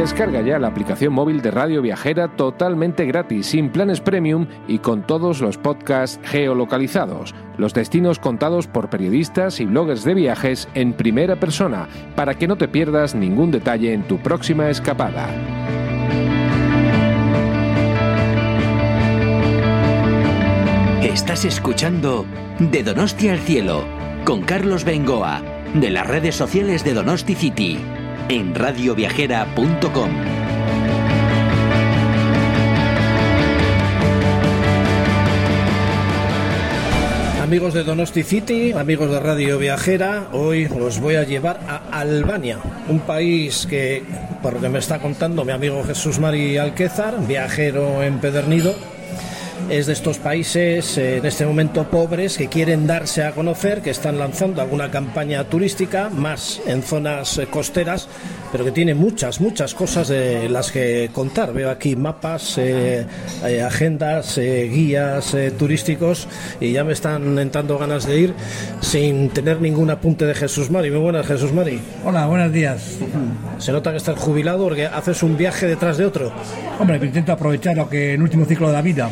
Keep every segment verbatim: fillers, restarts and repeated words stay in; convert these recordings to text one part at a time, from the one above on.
Descarga ya la aplicación móvil de Radio Viajera totalmente gratis, sin planes premium y con todos los podcasts geolocalizados, los destinos contados por periodistas y bloggers de viajes en primera persona, para que no te pierdas ningún detalle en tu próxima escapada. Estás escuchando De Donosti al Cielo, con Carlos Bengoa, de las redes sociales de Donosti City, en radio viajera punto com. Amigos de Donosti City, amigos de Radio Viajera, hoy os voy a llevar a Albania, un país que, por lo que me está contando mi amigo Jesús Mari Alquézar, viajero empedernido, es de estos países eh, en este momento pobres que quieren darse a conocer, que están lanzando alguna campaña turística más en zonas eh, costeras, pero que tiene muchas, muchas cosas de las que contar. Veo aquí mapas, eh, eh, agendas, eh, guías eh, turísticos, y ya me están entrando ganas de ir sin tener ningún apunte de Jesús Mari. Muy buenas, Jesús Mari. Hola, buenos días. Se nota que estás jubilado porque haces un viaje detrás de otro. Hombre, intento aprovechar lo que en el último ciclo de la vida.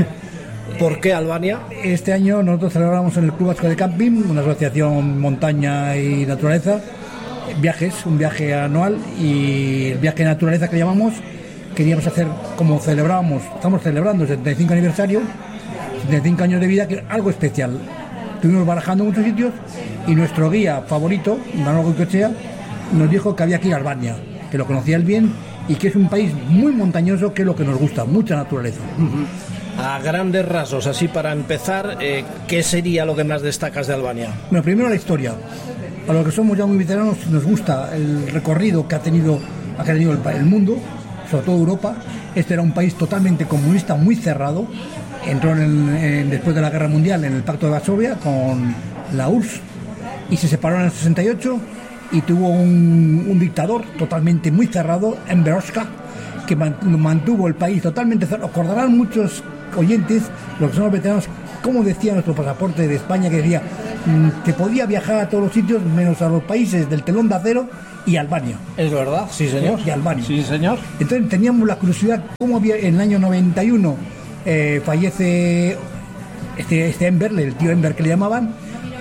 ¿Por qué Albania? Este año nosotros celebramos en el Club Vasco de Camping, una asociación montaña y naturaleza, viajes, un viaje anual, y el viaje de naturaleza que llamamos, queríamos hacer como celebrábamos, estamos celebrando el setenta y cinco aniversario, setenta y cinco años de vida, que algo especial. Estuvimos barajando muchos sitios y nuestro guía favorito, Manolo Goicoechea, nos dijo que había que ir a Albania, que lo conocía él bien y que es un país muy montañoso, que es lo que nos gusta, mucha naturaleza. Uh-huh. A grandes rasgos, así para empezar, eh, ¿qué sería lo que más destacas de Albania? Bueno, primero la historia. A los que somos ya muy veteranos nos gusta el recorrido que ha tenido, ha tenido el, el mundo, sobre todo Europa. Este era un país totalmente comunista, muy cerrado. Entró en, en, después de la Guerra Mundial en el Pacto de Varsovia con la U R S S y se separó en el sesenta y ocho y tuvo un, un dictador totalmente muy cerrado, Enver Hoxha, que mantuvo el país totalmente cerrado. Acordarán muchos oyentes, los que son los veteranos, como decía nuestro pasaporte de España, que decía mmm, que podía viajar a todos los sitios menos a los países del telón de acero y Albania. Es verdad, sí señor. Y Albania. Sí señor. Entonces teníamos la curiosidad, cómo había en el año noventa y uno eh, fallece este, este Enver, el tío Enver que le llamaban,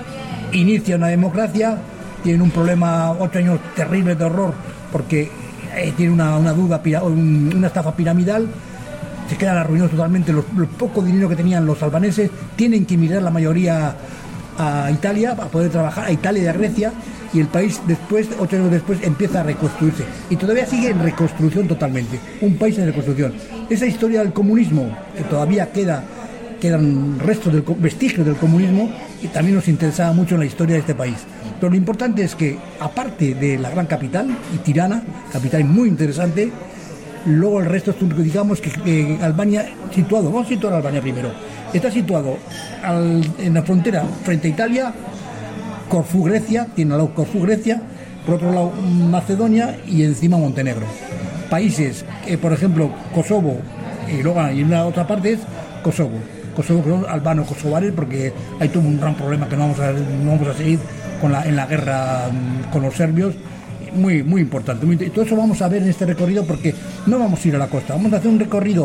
inicia una democracia, tienen un problema, ocho años terribles de horror, porque eh, tiene una, una duda, un, una estafa piramidal. Se quedan arruinados totalmente. Los, los poco dinero que tenían los albaneses, tienen que emigrar la mayoría a Italia para poder trabajar, a Italia y a Grecia, y el país después, ocho años después, empieza a reconstruirse y todavía sigue en reconstrucción totalmente, un país en reconstrucción. Esa historia del comunismo, que todavía queda quedan restos del vestigios del comunismo, y también nos interesaba mucho la historia de este país. Pero lo importante es que, aparte de la gran capital, y Tirana, capital muy interesante, luego el resto, digamos que eh, Albania, situado, vamos a situar a Albania primero, está situado al, en la frontera frente a Italia, Corfú, Grecia, tiene al lado Corfú, Grecia, por otro lado Macedonia y encima Montenegro. Países, que, por ejemplo, Kosovo, y luego y en la otra parte es Kosovo, Kosovo que son albano-kosovares, porque ahí tuvo un gran problema que no vamos a, no vamos a seguir con la, en la guerra con los serbios. Muy, muy importante. Muy, y todo eso vamos a ver en este recorrido, porque no vamos a ir a la costa, vamos a hacer un recorrido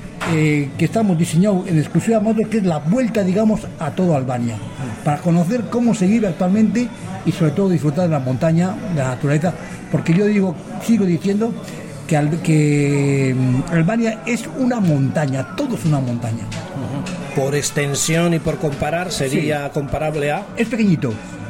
eh, que estamos diseñados en exclusiva modo, que es la vuelta, digamos, a toda Albania, para conocer cómo se vive actualmente y sobre todo disfrutar de la montaña, de la naturaleza, porque yo digo, sigo diciendo que, al, que Albania es una montaña, todo es una montaña. Por extensión y por comparar, sería sí. comparable a... Es pequeñito,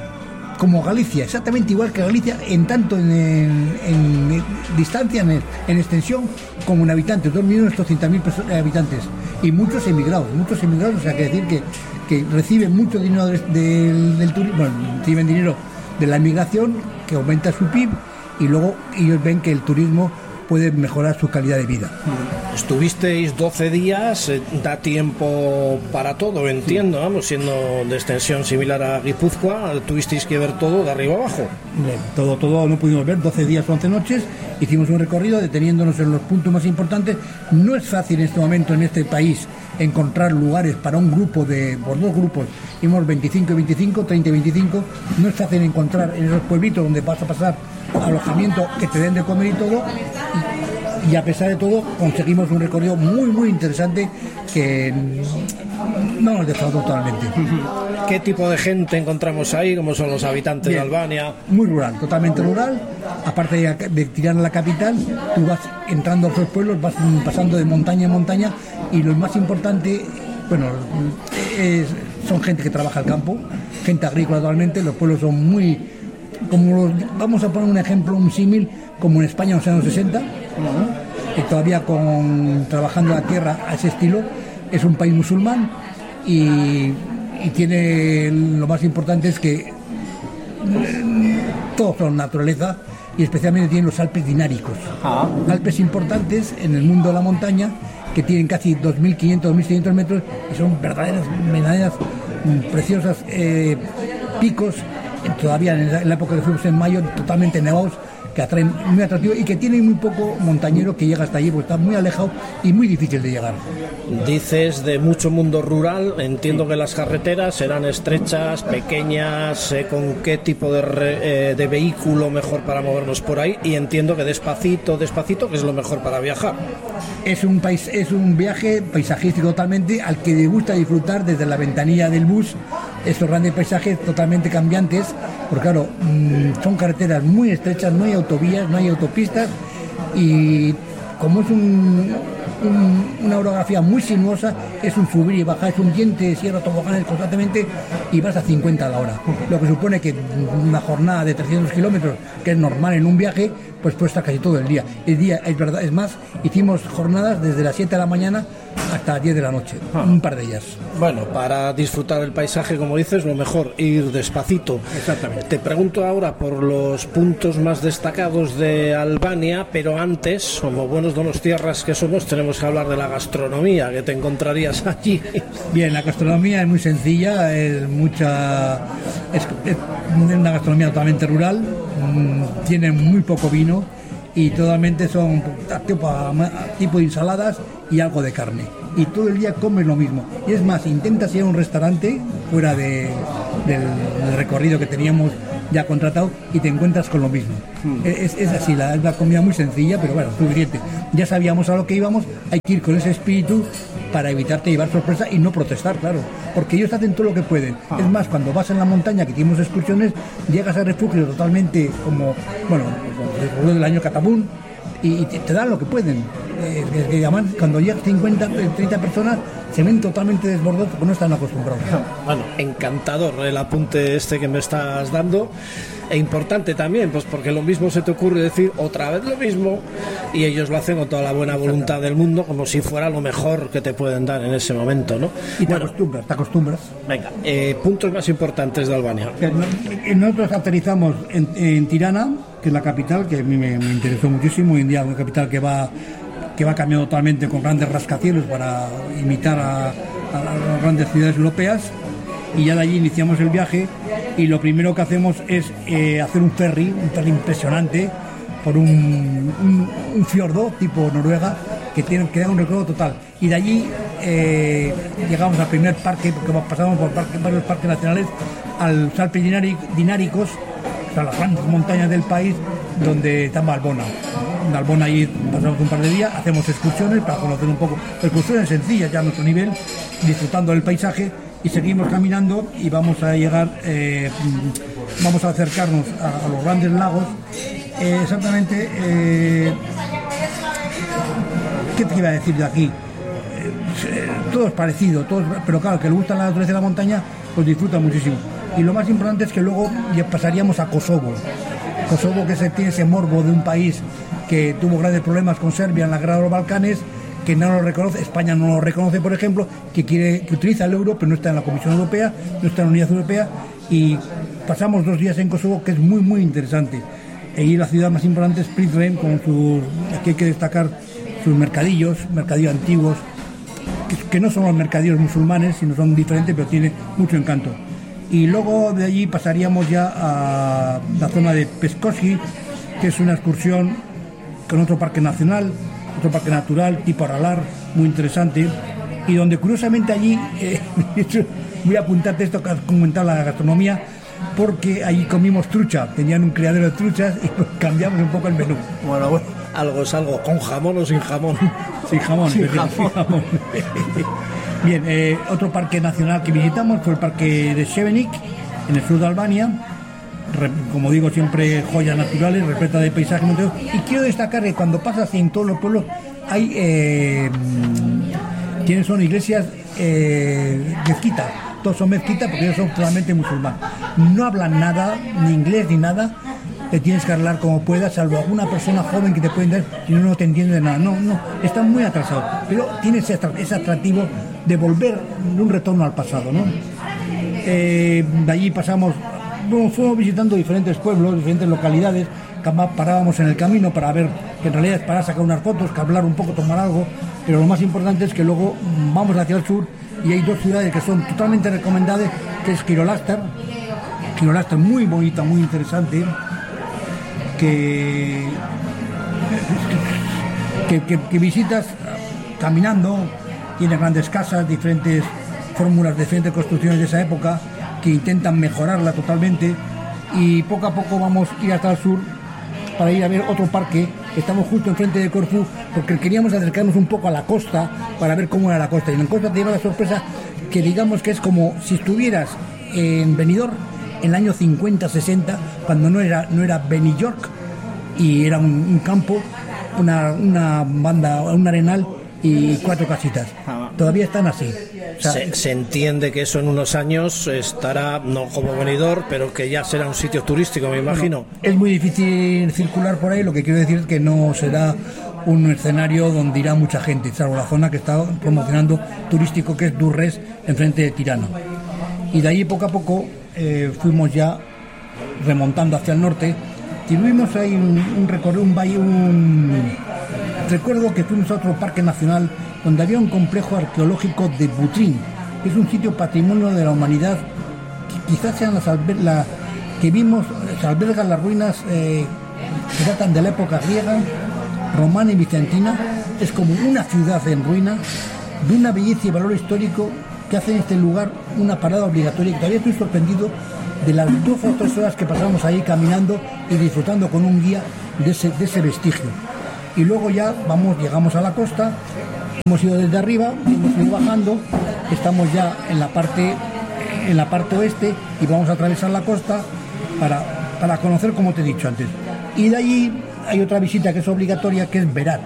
como Galicia, exactamente igual que Galicia, en tanto en, en, en distancia, en, en extensión, como en habitantes, dos millones doscientos mil habitantes, y muchos emigrados, muchos emigrados, o sea, que decir que, que reciben mucho dinero del, del, del turismo, bueno, reciben dinero de la emigración, que aumenta su P I B, y luego ellos ven que el turismo puede mejorar su calidad de vida. Estuvisteis doce días, eh, da tiempo para todo, entiendo, vamos, siendo de extensión similar a Guipúzcoa, tuvisteis que ver todo de arriba abajo. Todo, todo no pudimos ver, doce días, once noches, hicimos un recorrido deteniéndonos en los puntos más importantes. No es fácil en este momento en este país encontrar lugares para un grupo de, por dos grupos, íbamos veinticinco y veinticinco, treinta y veinticinco, no es fácil encontrar en esos pueblitos donde vas a pasar alojamiento, que te den de comer y todo, y, y a pesar de todo conseguimos un recorrido muy muy interesante que no nos defraudó totalmente. ¿Qué tipo de gente encontramos ahí? ¿Cómo son los habitantes Bien, de Albania? Muy rural, totalmente rural. Aparte de, de tirar a la capital, tú vas entrando a otros pueblos, vas pasando de montaña en montaña, y lo más importante, bueno, es, son gente que trabaja el campo, gente agrícola totalmente. Los pueblos son muy, como los, vamos a poner un ejemplo, un símil, como en España en los años sesenta, ¿no? Que todavía con trabajando la tierra a ese estilo. Es un país musulmán y, y tiene, lo más importante es que todos son naturaleza, y especialmente tienen los Alpes dináricos. Ah. Alpes importantes en el mundo de la montaña, que tienen casi dos mil quinientos, dos mil seiscientos metros, y son verdaderas medallas preciosas, eh, picos, todavía en la, en la época que fuimos en mayo, totalmente nevados, que atraen muy atractivo y que tiene muy poco montañero que llega hasta allí, porque está muy alejado y muy difícil de llegar. Dices de mucho mundo rural, entiendo que las carreteras serán estrechas, pequeñas, eh, con qué tipo de, re, eh, de vehículo mejor para movernos por ahí, y entiendo que despacito, despacito, que es lo mejor para viajar. Es un país, es un viaje paisajístico totalmente, al que le gusta disfrutar desde la ventanilla del bus estos grandes paisajes totalmente cambiantes, porque claro, mmm, son carreteras muy estrechas, no hay autovías, no hay autopistas, y como es un, un, una orografía muy sinuosa, es un subir y bajar, es un diente de sierra, toboganes constantemente, y vas a cincuenta a la hora, lo que supone que una jornada de trescientos kilómetros, que es normal en un viaje, pues puede estar casi todo el día. El día, es verdad, es más, hicimos jornadas desde las siete de la mañana hasta las diez de la noche, ah. un par de ellas. Bueno, para disfrutar del paisaje, como dices, lo mejor ir despacito. Exactamente. Te pregunto ahora por los puntos más destacados de Albania, pero antes, como buenos donostiarras que somos, tenemos que hablar de la gastronomía que te encontrarías allí. Bien, la gastronomía es muy sencilla, es mucha, es, es una gastronomía totalmente rural, mmm, tiene muy poco vino, y totalmente son tipo, tipo de ensaladas y algo de carne, y todo el día comes lo mismo. Y es más, intentas ir a un restaurante fuera de, del, del recorrido que teníamos ya contratado y te encuentras con lo mismo. Mm. Es, es así, la, la comida muy sencilla, pero bueno, suficiente. Ya sabíamos a lo que íbamos, hay que ir con ese espíritu para evitarte llevar sorpresa y no protestar, claro, porque ellos hacen todo lo que pueden. Ah. Es más, cuando vas en la montaña, que tenemos excursiones, llegas a refugio totalmente como, bueno, el del año Catabún, y te, te dan lo que pueden. Eh, que, además, cuando llegan cincuenta, treinta personas, se ven totalmente desbordados porque no están acostumbrados. Bueno, encantador el apunte este que me estás dando, e importante también, pues porque lo mismo se te ocurre decir otra vez lo mismo, y ellos lo hacen con toda la buena voluntad del mundo, como si fuera lo mejor que te pueden dar en ese momento, ¿no? Y te bueno, acostumbras, te acostumbras. Venga, eh, puntos más importantes de Albania. Nosotros aterrizamos en, en Tirana, que es la capital, que a mí me, me interesó muchísimo. Hoy en día una capital que va que va cambiando totalmente, con grandes rascacielos para imitar a, a las grandes ciudades europeas, y ya de allí iniciamos el viaje, y lo primero que hacemos es eh, hacer un ferry, un ferry impresionante por un, un, un fiordo tipo Noruega, que tiene que da un recorrido total, y de allí eh, llegamos al primer parque, porque pasamos por parque, varios parques nacionales, al Alpes Dináricos, o sea, las grandes montañas del país, donde está Valbona. En Valbona ahí pasamos un par de días, hacemos excursiones para conocer un poco, excursiones sencillas ya a nuestro nivel, disfrutando del paisaje, y seguimos caminando y vamos a llegar, eh, vamos a acercarnos a, a los grandes lagos. Eh, exactamente, eh, ¿qué te iba a decir de aquí? Eh, todo es parecido, todo es, pero claro, que le gusta la naturaleza de la montaña, pues disfruta muchísimo. Y lo más importante es que luego ya pasaríamos a Kosovo. Kosovo, que se, tiene ese morbo de un país que tuvo grandes problemas con Serbia en la guerra de los Balcanes, que no lo reconoce, España no lo reconoce, por ejemplo, que quiere que utiliza el euro, pero no está en la Comisión Europea, no está en la Unidad Europea, y pasamos dos días en Kosovo, que es muy muy interesante. Y la ciudad más importante es Prizren, con sus, aquí hay que destacar sus mercadillos, mercadillos antiguos, que, que no son los mercadillos musulmanes, sino son diferentes, pero tiene mucho encanto. Y luego de allí pasaríamos ya a la zona de Peskoski, que es una excursión con otro parque nacional, otro parque natural tipo Aralar, muy interesante, y donde curiosamente allí, eh, voy a apuntarte esto que has comentado, la gastronomía, porque allí comimos trucha, tenían un criadero de truchas y pues cambiamos un poco el menú. Bueno, bueno, algo es algo, ¿con jamón o sin jamón? Sin jamón, sin jamón. Sin jamón. Bien, eh, otro parque nacional que visitamos fue el parque de Šebenik, en el sur de Albania. Re, como digo, siempre joyas naturales, repleta de paisajes montañosos. Y quiero destacar que cuando pasas en todos los pueblos hay, eh, tienes son iglesias eh, mezquita, todos son mezquita porque ellos son totalmente musulmanes. No hablan nada, ni inglés ni nada. Te tienes que hablar como puedas, salvo alguna persona joven que te puede entender, si no, no te entiende nada. No, no, están muy atrasados. Pero tiene ese, ese atractivo de volver, de un retorno al pasado, ¿no? Eh, de allí pasamos, bueno, fuimos visitando diferentes pueblos, diferentes localidades, parábamos en el camino para ver, que en realidad es para sacar unas fotos, que hablar un poco, tomar algo, pero lo más importante es que luego vamos hacia el sur y hay dos ciudades que son totalmente recomendadas, que es Kirolastar, Kirolastar muy bonita, muy interesante, que, que, que, que visitas caminando, tiene grandes casas, diferentes fórmulas, diferentes construcciones de esa época que intentan mejorarla totalmente, y poco a poco vamos a ir hasta el sur para ir a ver otro parque. Estamos justo enfrente de Corfú porque queríamos acercarnos un poco a la costa para ver cómo era la costa, y en la costa te lleva la sorpresa que digamos que es como si estuvieras en Benidorm en el año cincuenta sesenta, cuando no era, no era Benidorm y era un, un campo, una, una banda, un arenal y cuatro casitas. Todavía están así. O sea, se, se entiende que eso en unos años estará, no como Benidorm, pero que ya será un sitio turístico, me imagino. Bueno, es muy difícil circular por ahí, lo que quiero decir es que no será un escenario donde irá mucha gente, salvo la zona que está promocionando turístico, que es Durrës, enfrente de Tirana. Y de ahí poco a poco eh, fuimos ya remontando hacia el norte. Tuvimos ahí un, un recorrido, un valle, un... Recuerdo que fuimos a otro parque nacional donde había un complejo arqueológico de Butrin, que es un sitio patrimonio de la humanidad, que quizás sean las alber- la, que vimos, se albergan las ruinas eh, que datan de la época griega, romana y bizantina. Es como una ciudad en ruina, de una belleza y valor histórico que hace en este lugar una parada obligatoria, que todavía estoy sorprendido de las dos o tres horas que pasamos ahí caminando y disfrutando con un guía de ese, de ese vestigio. Y luego ya vamos, llegamos a la costa, hemos ido desde arriba, hemos ido bajando, estamos ya en la parte, en la parte oeste y vamos a atravesar la costa para, para conocer, como te he dicho antes. Y de allí hay otra visita que es obligatoria, que es Berat.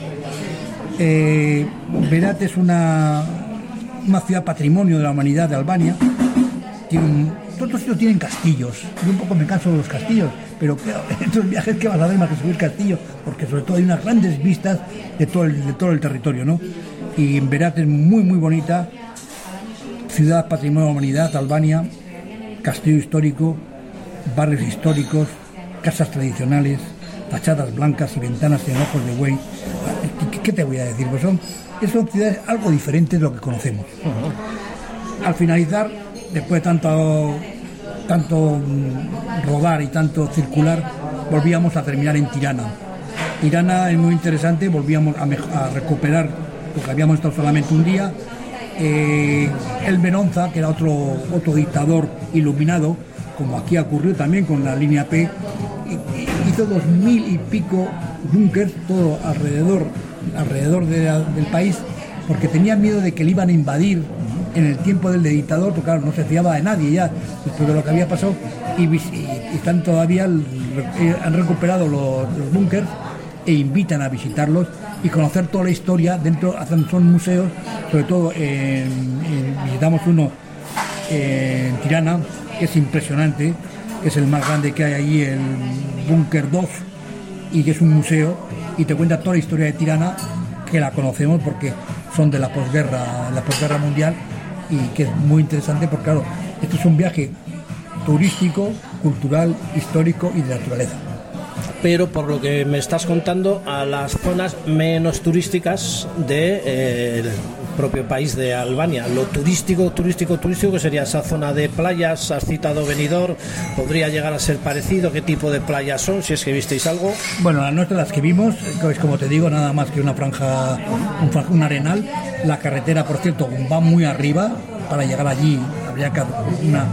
Eh, Berat es una, una ciudad patrimonio de la humanidad de Albania. Tiene un, todos los sitios tienen castillos. Yo un poco me canso de los castillos, pero claro, en estos viajes que vas a ver más que subir castillo, porque sobre todo hay unas grandes vistas de todo el, de todo el territorio, ¿no? Y Berat es muy muy bonita, ciudad patrimonio de la humanidad, Albania, castillo histórico, barrios históricos, casas tradicionales, fachadas blancas y ventanas en ojos de buey. ¿Qué, qué te voy a decir? Pues son, son ciudades algo diferentes de lo que conocemos. Uh-huh. Al finalizar, después de tanto, tanto rodar y tanto circular, volvíamos a terminar en Tirana. Tirana es muy interesante, volvíamos a, mej- a recuperar, porque habíamos estado solamente un día. Eh, el Menonza, que era otro, otro dictador iluminado, como aquí ocurrió también con la línea P, hizo dos mil y pico búnkers todo alrededor, alrededor de la, del país, porque tenía miedo de que le iban a invadir en el tiempo del dictador, porque claro, no se fiaba de nadie ya después de lo que había pasado, y, y, y están todavía, han recuperado los, los búnkers e invitan a visitarlos y conocer toda la historia. Dentro hacen, son museos, sobre todo en, en, visitamos uno en Tirana, que es impresionante, que es el más grande que hay allí, el Búnker dos, y que es un museo y te cuenta toda la historia de Tirana, que la conocemos porque son de la posguerra, la posguerra mundial, y que es muy interesante porque claro, esto es un viaje turístico, cultural, histórico y de naturaleza. Pero por lo que me estás contando, a las zonas menos turísticas del de, eh, propio país de Albania, lo turístico, turístico, turístico, que sería esa zona de playas. Has citado Benidorm, podría llegar a ser parecido. ¿Qué tipo de playas son, si es que visteis algo? Bueno, las nuestras, las que vimos, es como te digo, nada más que una franja, un, un arenal. La carretera, por cierto, va muy arriba. Para llegar allí habría que una,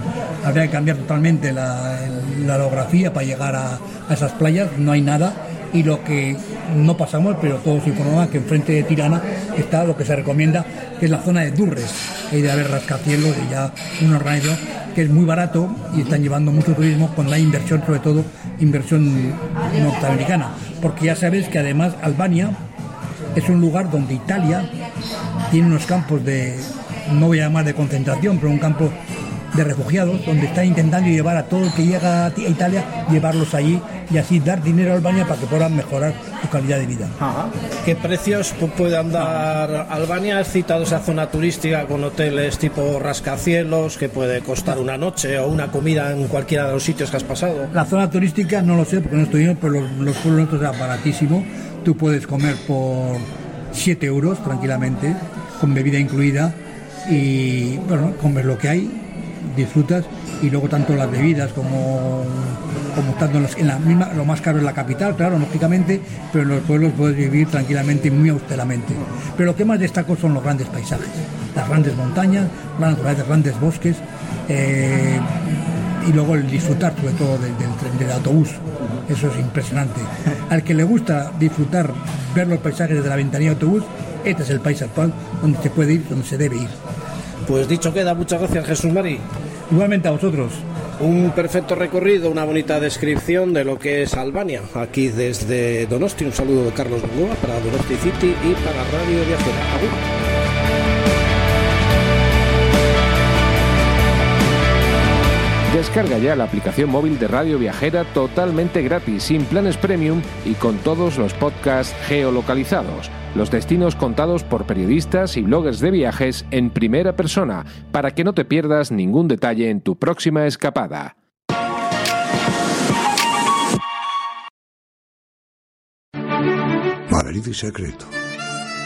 habría que cambiar totalmente la, la orografía para llegar a, a esas playas, no hay nada. Y lo que no pasamos, pero todos informaban que enfrente de Tirana está lo que se recomienda, que es la zona de Durres. Hay de haber rascacielos y ya un organismo que es muy barato y están llevando mucho turismo cuando hay inversión, sobre todo inversión norteamericana. Porque ya sabes que además Albania es un lugar donde Italia tiene unos campos de, no voy a llamar de concentración, pero un campo de refugiados, donde están intentando llevar a todo el que llega a Italia, llevarlos allí y así dar dinero a Albania para que puedan mejorar su calidad de vida. Ajá. ¿Qué precios puede andar Albania? Has citado esa zona turística con hoteles tipo rascacielos, que puede costar una noche o una comida en cualquiera de los sitios que has pasado. La zona turística no lo sé porque no estoy yo, pero los, los pueblos nuestros eran baratísimos. Tú puedes comer por siete euros tranquilamente, con bebida incluida, y bueno, comes lo que hay, disfrutas, y luego tanto las bebidas como como estando en, los, en la misma, lo más caro es la capital, claro, lógicamente, pero en los pueblos puedes vivir tranquilamente, muy austeramente. Pero lo que más destaco son los grandes paisajes, las grandes montañas, la naturaleza, grandes bosques, eh, y luego el disfrutar sobre todo del, del tren, del autobús. Eso es impresionante. Al que le gusta disfrutar, ver los paisajes desde la ventanilla de autobús, este es el país actual donde se puede ir, donde se debe ir. Pues dicho queda, muchas gracias, Jesús Mari. Igualmente a vosotros. Un perfecto recorrido, una bonita descripción de lo que es Albania. Aquí desde Donosti, un saludo de Carlos Bengoa para Donosti City y para Radio Viajera. Agur. Descarga ya la aplicación móvil de Radio Viajera totalmente gratis, sin planes premium y con todos los podcasts geolocalizados. Los destinos contados por periodistas y bloggers de viajes en primera persona, para que no te pierdas ningún detalle en tu próxima escapada. Marito y secreto.